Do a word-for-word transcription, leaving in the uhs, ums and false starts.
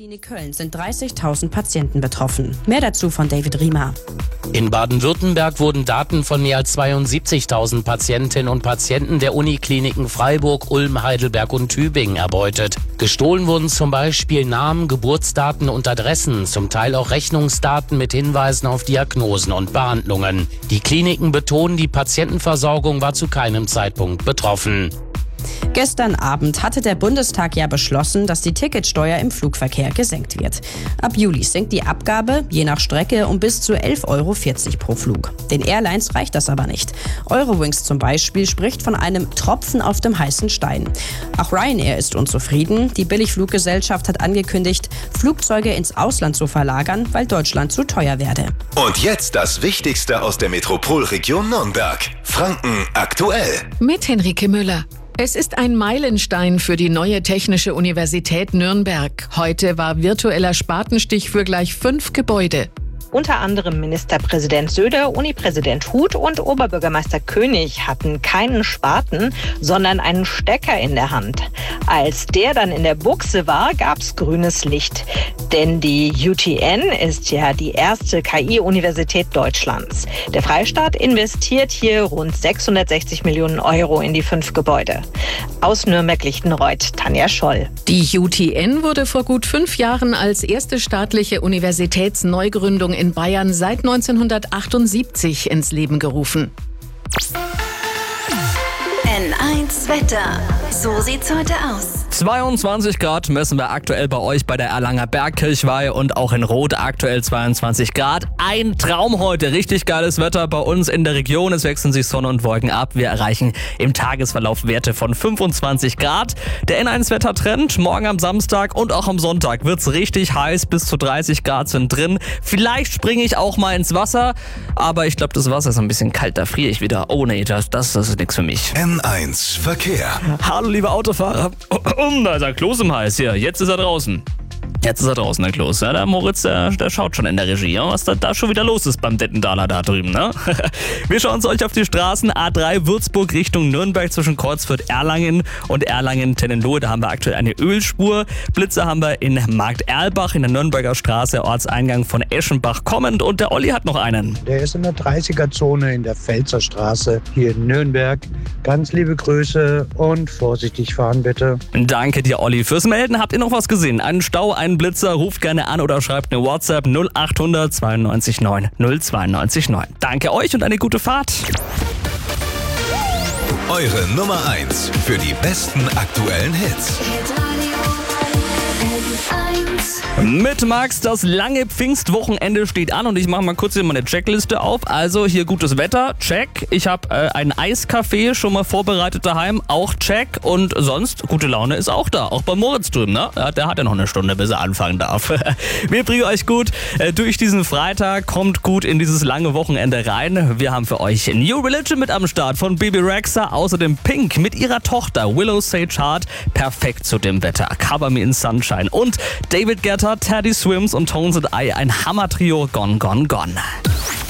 Uniklinik Köln sind dreißigtausend Patienten betroffen. Mehr dazu von David Riemer. In Baden-Württemberg wurden Daten von mehr als zweiundsiebzigtausend Patientinnen und Patienten der Unikliniken Freiburg, Ulm, Heidelberg und Tübingen erbeutet. Gestohlen wurden zum Beispiel Namen, Geburtsdaten und Adressen, zum Teil auch Rechnungsdaten mit Hinweisen auf Diagnosen und Behandlungen. Die Kliniken betonen, die Patientenversorgung war zu keinem Zeitpunkt betroffen. Gestern Abend hatte der Bundestag ja beschlossen, dass die Ticketsteuer im Flugverkehr gesenkt wird. Ab Juli sinkt die Abgabe, je nach Strecke, um bis zu elf Euro vierzig pro Flug. Den Airlines reicht das aber nicht. Eurowings zum Beispiel spricht von einem Tropfen auf dem heißen Stein. Auch Ryanair ist unzufrieden. Die Billigfluggesellschaft hat angekündigt, Flugzeuge ins Ausland zu verlagern, weil Deutschland zu teuer werde. Und jetzt das Wichtigste aus der Metropolregion Nürnberg. Franken aktuell. Mit Henrike Müller. Es ist ein Meilenstein für die neue Technische Universität Nürnberg. Heute war virtueller Spatenstich für gleich fünf Gebäude. Unter anderem Ministerpräsident Söder, Unipräsident Huth und Oberbürgermeister König hatten keinen Spaten, sondern einen Stecker in der Hand. Als der dann in der Buchse war, gab's grünes Licht. Denn die U T N ist ja die erste K I-Universität Deutschlands. Der Freistaat investiert hier rund sechshundertsechzig Millionen Euro in die fünf Gebäude. Aus Nürnberg-Lichtenreuth, Tanja Scholl. Die U T N wurde vor gut fünf Jahren als erste staatliche Universitätsneugründung in Bayern seit neunzehnhundertachtundsiebzig ins Leben gerufen. N eins Wetter. So sieht's heute aus. zweiundzwanzig Grad messen wir aktuell bei euch bei der Erlanger Bergkirchweih und auch in Rot aktuell zweiundzwanzig Grad. Ein Traum heute, richtig geiles Wetter bei uns in der Region. Es wechseln sich Sonne und Wolken ab. Wir erreichen im Tagesverlauf Werte von fünfundzwanzig Grad. Der N eins Wettertrend, morgen am Samstag und auch am Sonntag wird's richtig heiß, bis zu dreißig Grad sind drin. Vielleicht springe ich auch mal ins Wasser, aber ich glaube, das Wasser ist ein bisschen kalt, da friere ich wieder. Oh nee, das, das, das ist nichts für mich. N eins Verkehr. Hallo liebe Autofahrer. Da ist ein Kloß im Hals hier. Jetzt ist er draußen. Jetzt ist er draußen, der Kloß. Ja, der Moritz, der, der schaut schon in der Regie, ja, was da, da schon wieder los ist beim Dettendaler da drüben. Ne? Wir schauen uns euch auf die Straßen. A drei Würzburg Richtung Nürnberg zwischen Kreuzfurt-Erlangen und Erlangen-Tennenlohe. Da haben wir aktuell eine Ölspur. Blitze haben wir in Markt Erlbach in der Nürnberger Straße, Ortseingang von Eschenbach kommend. Und der Olli hat noch einen. Der ist in der dreißiger-Zone in der Pfälzer Straße hier in Nürnberg. Ganz liebe Grüße und vorsichtig fahren bitte. Danke dir, Olli, fürs Melden. Habt ihr noch was gesehen? Einen Stau, einen Blitzer, ruft gerne an oder schreibt eine WhatsApp null acht hundert zweiundneunzig neun null zweiundneunzig neun. Danke euch und eine gute Fahrt. Eure Nummer eins für die besten aktuellen Hits. Mit Max, das lange Pfingstwochenende steht an und ich mache mal kurz hier meine Checkliste auf. Also hier gutes Wetter, check. Ich habe äh, einen Eiskaffee schon mal vorbereitet daheim, auch check. Und sonst, gute Laune ist auch da, auch bei Moritz drüben, ne? Ja, der hat ja noch eine Stunde, bis er anfangen darf. Wir bringen euch gut äh, durch diesen Freitag, kommt gut in dieses lange Wochenende rein. Wir haben für euch New Religion mit am Start von Bebe Rexha, außerdem Pink mit ihrer Tochter Willow Sage Hart, perfekt zu dem Wetter, Cover Me in Sunshine und David Guetta, Teddy Swims und Tones and I, ein Hammer-Trio, Gone, Gone, Gone.